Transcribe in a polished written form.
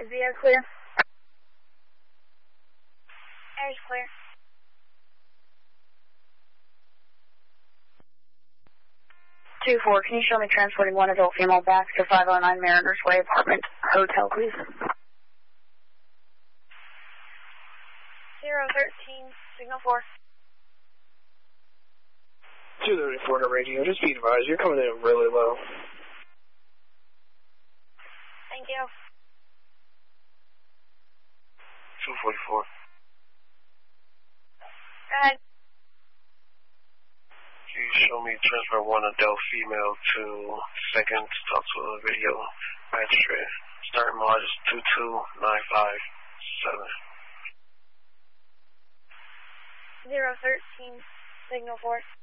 Is the air clear? Air's clear. 2-4, can you show me transporting one adult female back to 509 Mariners Way Apartment Hotel, please? 013, signal 4. 234 to radio, just be advised, you're coming in really low. Thank you. 244. Go ahead. Can you show me transfer one adult female to second to talk to a video magistrate? Starting mileage is 22957. 013, signal 4.